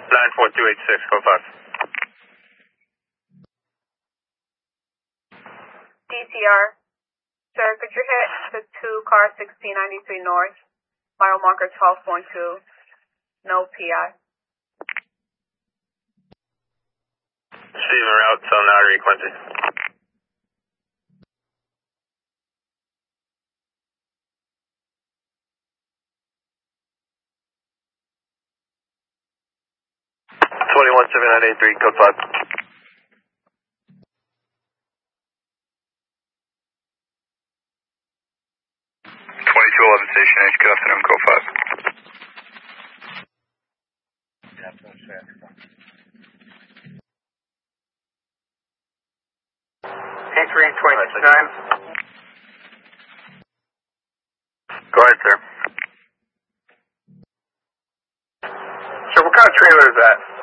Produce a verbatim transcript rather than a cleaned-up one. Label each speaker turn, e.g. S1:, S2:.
S1: nine four two eight six, code five.
S2: D C R. Sir, could you hit the two car sixteen ninety-three north, mile marker twelve point two, no P I.
S1: Receiving route, so Notary, Quincy. twenty-one seven nine eight three, code five.
S3: twenty-two eleven Station H, good afternoon, code five.
S4: T three twenty-six nine.
S1: Go ahead, sir.
S4: Sir, what kind of trailer is that?